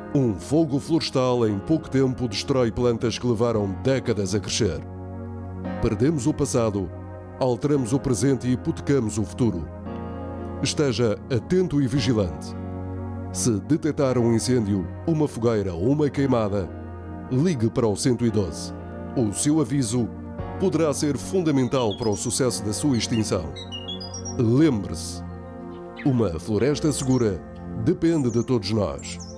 Um fogo florestal em pouco tempo destrói plantas que levaram décadas a crescer. Perdemos o passado, alteramos o presente e hipotecamos o futuro. Esteja atento e vigilante. Se detectar um incêndio, uma fogueira ou uma queimada, ligue para o 112. O seu aviso poderá ser fundamental para o sucesso da sua extinção. Lembre-se, uma floresta segura depende de todos nós.